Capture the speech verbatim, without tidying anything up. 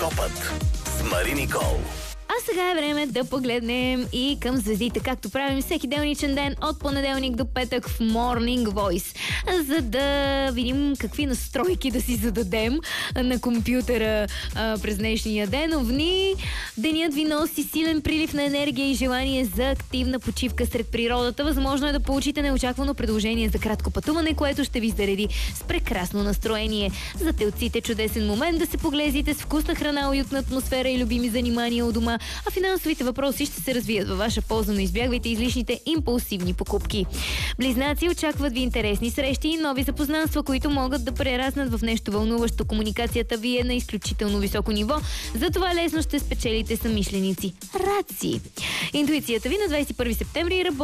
Хороскопът с Мари Никол. А сега е време да погледнем и към звездите, както правим всеки делничен ден от понеделник до петък в Morning Voice, за да видим какви настройки да си зададем на компютъра а, през днешния ден. Овни, денят ви носи силен прилив на енергия и желание за активна почивка сред природата. Възможно е да получите неочаквано предложение за кратко пътуване, което ще ви зареди с прекрасно настроение. За телците чудесен момент да се поглезите с вкусна храна, уютна атмосфера и любими занимания у дома, а финансовите въпроси ще се развият във ваша полза, но избягвайте излишните импулсивни покупки. Близнаци, очакват ви интересни срещи и нови запознанства, които могат да прераснат в нещо вълнуващо. Комуникацията ви е на изключително високо ниво, затова лесно ще спечелите съмишленици. Рад си! Интуицията ви на двадесет и първи септември работи